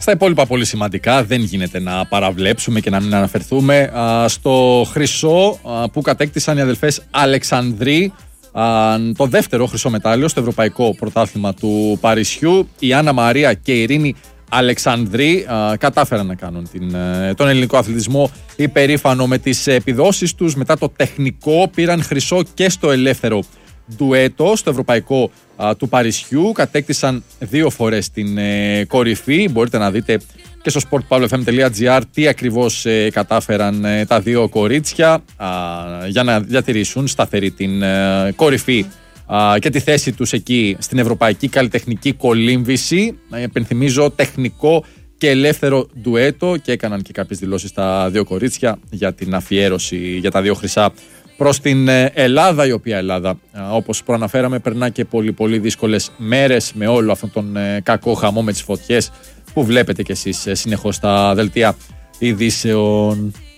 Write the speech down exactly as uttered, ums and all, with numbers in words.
Στα υπόλοιπα πολύ σημαντικά, δεν γίνεται να παραβλέψουμε και να μην αναφερθούμε α, στο χρυσό α, που κατέκτησαν οι αδελφές Αλεξανδρή, α, το δεύτερο χρυσό μετάλλιο στο Ευρωπαϊκό Πρωτάθλημα του Παρισιού. Η Άννα Μαρία και η Ειρήνη Αλεξανδρή α, κατάφεραν να κάνουν την, τον ελληνικό αθλητισμό υπερήφανο με τις επιδόσεις τους. Μετά το τεχνικό πήραν χρυσό και στο ελεύθερο ντουέτο στο Ευρωπαϊκό α, του Παρισιού. Κατέκτησαν δύο φορές την ε, κορυφή. Μπορείτε να δείτε και στο σπορτ παύλα εφ εμ τελεία τζι άρ τι ακριβώς ε, κατάφεραν ε, τα δύο κορίτσια α, για να διατηρήσουν σταθερή την ε, κορυφή α, και τη θέση τους εκεί στην Ευρωπαϊκή Καλλιτεχνική Κολύμβηση. Ε, επενθυμίζω τεχνικό και ελεύθερο ντουέτο, και έκαναν και κάποιες δηλώσεις τα δύο κορίτσια για την αφιέρωση για τα δύο χρυσά προς την Ελλάδα, η οποία Ελλάδα, όπως προαναφέραμε, περνά και πολύ πολύ δύσκολες μέρες με όλο αυτόν τον κακό χαμό με τις φωτιές που βλέπετε κι εσείς συνεχώς στα δελτία ειδήσεων.